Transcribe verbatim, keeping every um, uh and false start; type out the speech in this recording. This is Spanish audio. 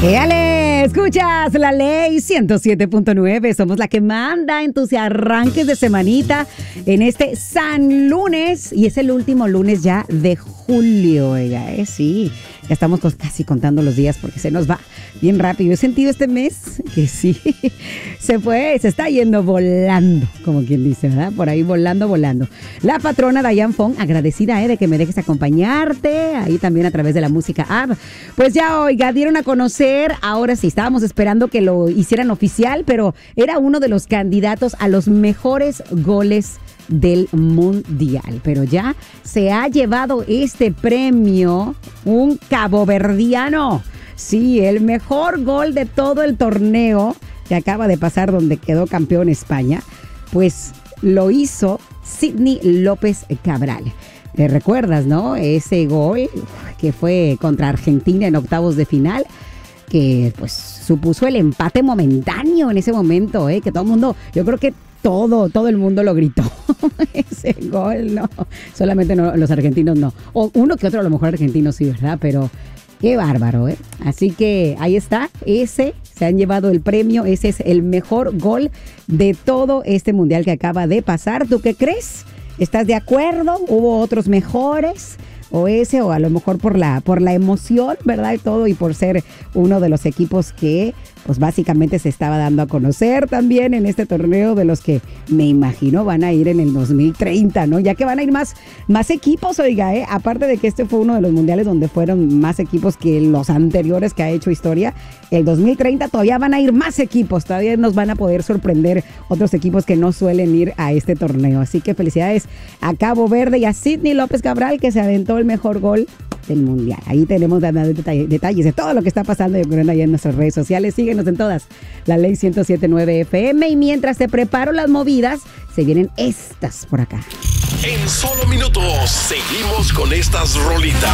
¡Éale! Escuchas la ley ciento siete punto nueve. Somos la que manda en tus arranques de semanita en este San Lunes. Y es el último lunes ya de julio, oiga, ¿eh? Sí, ya estamos casi contando los días porque se nos va bien rápido. He sentido este mes que sí, se fue, se está yendo volando, como quien dice, ¿verdad? Por ahí volando, volando. La patrona Diane Fong, agradecida, ¿eh? De que me dejes acompañarte, ahí también a través de la música app. Pues ya, oiga, dieron a conocer, ahora sí, estábamos esperando que lo hicieran oficial, pero era uno de los candidatos a los mejores goles del mundial, pero ya se ha llevado este premio un caboverdiano. Sí, el mejor gol de todo el torneo que acaba de pasar, donde quedó campeón España, pues lo hizo Sidney López Cabral. ¿Te recuerdas, no? Ese gol que fue contra Argentina en octavos de final, que pues supuso el empate momentáneo en ese momento, ¿eh? Que todo el mundo, yo creo que todo, todo el mundo lo gritó. Ese gol, no. Solamente no, los argentinos no. O uno que otro, a lo mejor argentinos sí, ¿verdad? Pero qué bárbaro, ¿eh? Así que ahí está, ese, se han llevado el premio, ese es el mejor gol de todo este mundial que acaba de pasar. ¿Tú qué crees? ¿Estás de acuerdo? ¿Hubo otros mejores? O ese, o a lo mejor por la, por la emoción, ¿verdad? Y todo, y por ser uno de los equipos que, pues básicamente se estaba dando a conocer también en este torneo, de los que me imagino van a ir en el dos mil treinta, ¿no? Ya que van a ir más, más equipos, oiga, ¿eh? Aparte de que este fue uno de los mundiales donde fueron más equipos que los anteriores que ha hecho historia, el dos mil treinta todavía van a ir más equipos, todavía nos van a poder sorprender otros equipos que no suelen ir a este torneo. Así que felicidades a Cabo Verde y a Sidney López Cabral, que se aventó el mejor gol del mundial. Ahí tenemos detalles, detalles de todo lo que está pasando y ocurriendo ahí en nuestras redes sociales. Síguenos en todas, la ley ciento siete punto nueve F M. Y mientras te preparo las movidas, se vienen estas por acá. En solo minutos seguimos con estas rolitas.